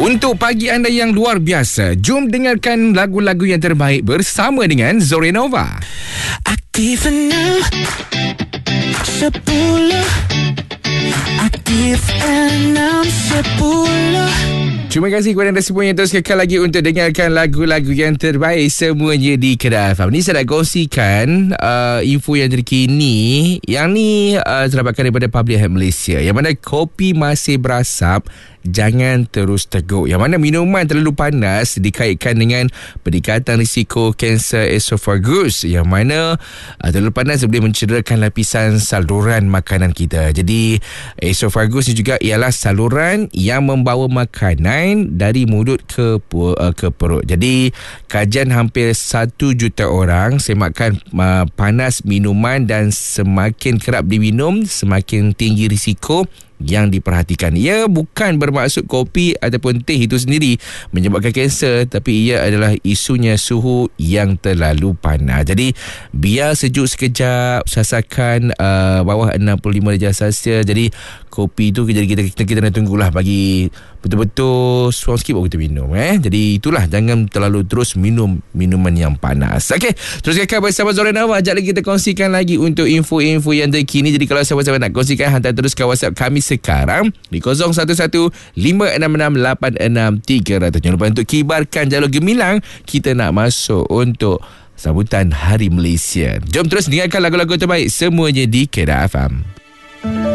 Untuk pagi anda yang luar biasa, jom dengarkan lagu-lagu yang terbaik bersama dengan Zorenova. Aktif 6 10 Aktif 6 10. Terima kasih kepada anda semua yang terus kekal lagi untuk dengarkan lagu-lagu yang terbaik semuanya di Kedah FM. Ni saya nak kongsikan info yang terkini. Yang ni terdapatkan daripada Public Health Malaysia, yang mana kopi masih berasap, jangan terus teguk. Yang mana minuman terlalu panas dikaitkan dengan peningkatan risiko kanser esophagus, yang mana terlalu panas boleh mencederakan lapisan saluran makanan kita. Jadi esophagus ni juga ialah saluran yang membawa makanan dari mulut ke perut. Jadi kajian hampir 1 juta orang semakan panas minuman, dan semakin kerap diminum semakin tinggi risiko yang diperhatikan. Ia bukan bermaksud kopi ataupun teh itu sendiri menyebabkan kanser, tapi ia adalah isunya suhu yang terlalu panas. Jadi biar sejuk sekejap, sasakan bawah 65 darjah Celsius. Jadi kopi tu kita nak tunggulah bagi betul-betul strong sikit baru kita minum. Jadi itulah, jangan terlalu terus minum minuman yang panas. Okey, terus kekal bersama Zorenova. Sekejap lagi kita kongsikan lagi untuk info-info yang terkini. Jadi kalau sahabat-sahabat nak kongsikan, hantar terus ke WhatsApp kami sekarang di 0115668630. Jangan lupa untuk kibarkan jalur gemilang. Kita nak masuk untuk sambutan Hari Malaysia. Jom terus dengarkan lagu-lagu terbaik semuanya di Kedah FM.